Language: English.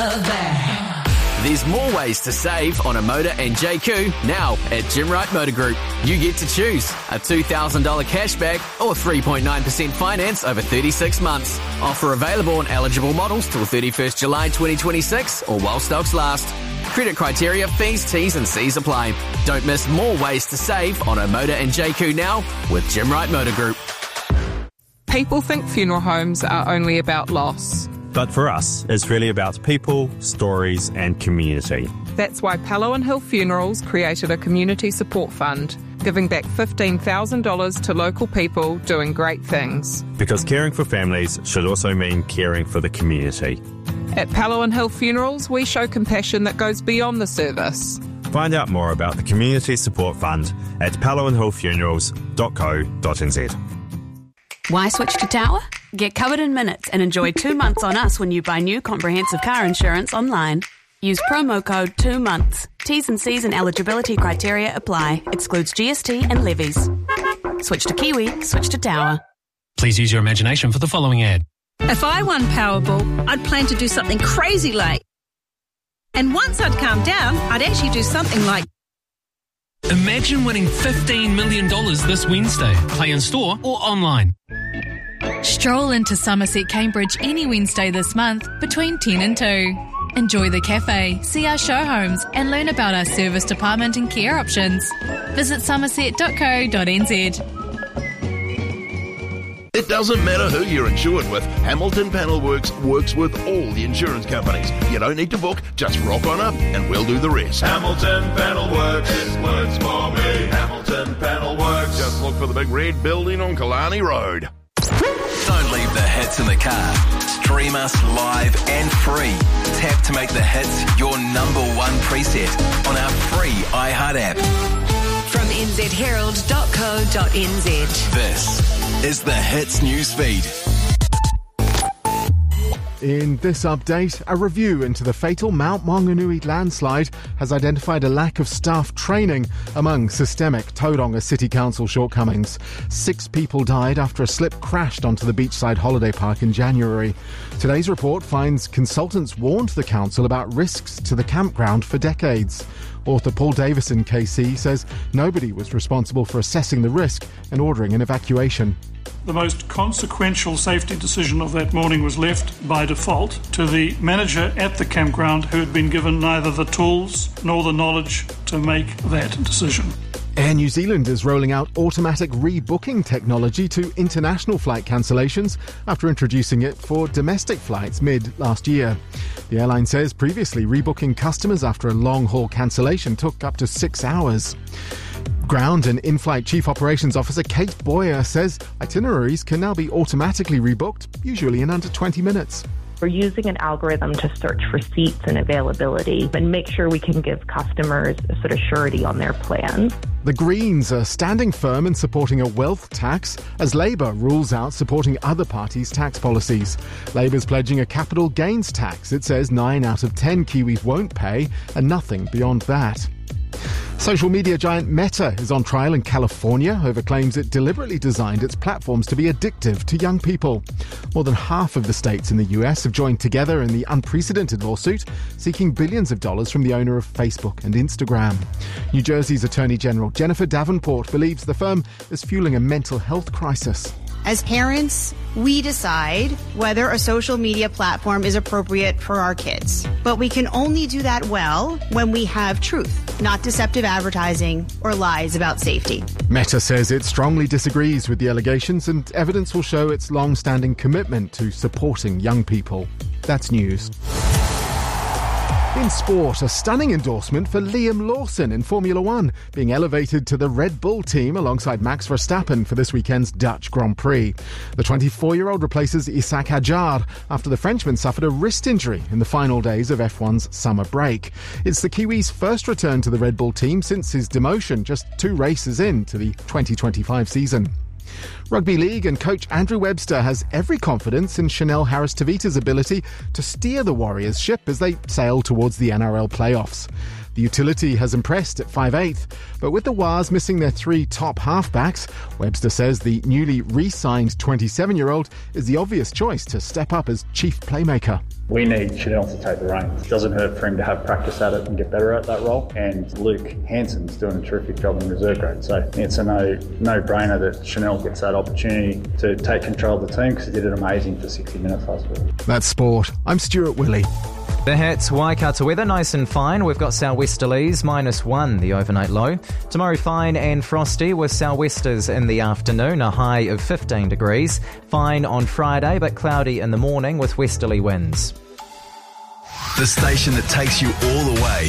there. There's more ways to save on a motor and JQ now at Jim Wright Motor Group. You get to choose a $2,000 cashback or 3.9% finance over 36 months. Offer available on eligible models till 31st July 2026 or while stocks last. Credit criteria, fees, T's and C's apply. Don't miss more ways to save on a motor and JQ now with Jim Wright Motor Group. People think funeral homes are only about loss. But for us, it's really about people, stories and community. That's why Palawan Hill Funerals created a community support fund, giving back $15,000 to local people doing great things. Because caring for families should also mean caring for the community. At Palawan Hill Funerals, we show compassion that goes beyond the service. Find out more about the Community Support Fund at palawanhillfunerals.co.nz. Why switch to Tower? Get covered in minutes and enjoy 2 months on us when you buy new comprehensive car insurance online. Use promo code 2 months. T's and C's and eligibility criteria apply. Excludes GST and levies. Switch to Kiwi, switch to Tower. Please use your imagination for the following ad. If I won Powerball, I'd plan to do something crazy like. And once I'd calm down, I'd actually do something like. Imagine winning $15 million this Wednesday. Play in store or online. Stroll into Somerset Cambridge any Wednesday this month between 10 and 2. Enjoy the cafe, see our show homes and learn about our service department and care options. Visit somerset.co.nz. It doesn't matter who you're insured with, Hamilton Panel Works works with all the insurance companies. You don't need to book, just rock on up and we'll do the rest. Hamilton Panel Works, it works for me. Hamilton Panel Works. Just look for the big red building on Killarney Road. Don't leave the hits in the car. Stream us live and free. Tap to make the hits your number one preset on our free iHeart app. From nzherald.co.nz. This is the Hits newsfeed. In this update, a review into the fatal Mount Maunganui landslide has identified a lack of staff training among systemic Tauranga City Council shortcomings. 6 people died after a slip crashed onto the beachside holiday park in January. Today's report finds consultants warned the council about risks to the campground for decades. Author Paul Davison, KC, says nobody was responsible for assessing the risk and ordering an evacuation. The most consequential safety decision of that morning was left by default to the manager at the campground, who had been given neither the tools nor the knowledge to make that decision. Air New Zealand is rolling out automatic rebooking technology to international flight cancellations after introducing it for domestic flights mid-last year. The airline says previously rebooking customers after a long-haul cancellation took up to 6 hours. Ground and in-flight Chief Operations Officer Kate Boyer says itineraries can now be automatically rebooked, usually in under 20 minutes. We're using an algorithm to search for seats and availability and make sure we can give customers a sort of surety on their plans. The Greens are standing firm in supporting a wealth tax as Labour rules out supporting other parties' tax policies. Labour's pledging a capital gains tax it says 9 out of 10 Kiwis won't pay and nothing beyond that. Social media giant Meta is on trial in California over claims it deliberately designed its platforms to be addictive to young people. More than half of the states in the US have joined together in the unprecedented lawsuit, seeking billions of dollars from the owner of Facebook and Instagram. New Jersey's Attorney General Jennifer Davenport believes the firm is fueling a mental health crisis. As parents, we decide whether a social media platform is appropriate for our kids. But we can only do that well when we have truth, not deceptive advertising or lies about safety. Meta says it strongly disagrees with the allegations and evidence will show its long-standing commitment to supporting young people. That's news. In sport, a stunning endorsement for Liam Lawson in Formula One, being elevated to the Red Bull team alongside Max Verstappen for this weekend's Dutch Grand Prix. The 24-year-old replaces Isaac Hadjar after the Frenchman suffered a wrist injury in the final days of F1's summer break. It's the Kiwi's first return to the Red Bull team since his demotion just 2 races into the 2025 season. Rugby League and coach Andrew Webster has every confidence in Chanel Harris-Tavita's ability to steer the Warriors' ship as they sail towards the NRL playoffs. The utility has impressed at 5'8", but with the Wars missing their 3 top halfbacks, Webster says the newly re-signed 27-year-old is the obvious choice to step up as chief playmaker. We need Chanel to take the reins. It doesn't hurt for him to have practice at it and get better at that role. And Luke Hansen's doing a terrific job in reserve grade. So it's a no-brainer that Chanel gets that opportunity to take control of the team because he did it amazing for 60 minutes last week. That's sport. I'm Stuart Willey. The Hats Waikato weather, nice and fine. We've got southwesterlies, -1, the overnight low. Tomorrow fine and frosty with southwesters in the afternoon, a high of 15 degrees. Fine on Friday, but cloudy in the morning with westerly winds. The station that takes you all the way.